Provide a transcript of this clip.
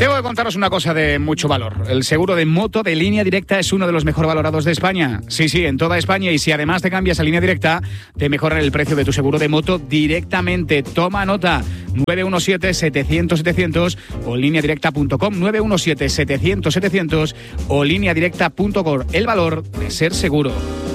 Tengo que contaros una cosa de mucho valor. El seguro de moto de Línea Directa es uno de los mejor valorados de España. Sí, en toda España. Y si además te cambias a Línea Directa, te mejoran el precio de tu seguro de moto directamente. Toma nota. 917-700-700 o lineadirecta.com. 917-700-700 o lineadirecta.com. El valor de ser seguro.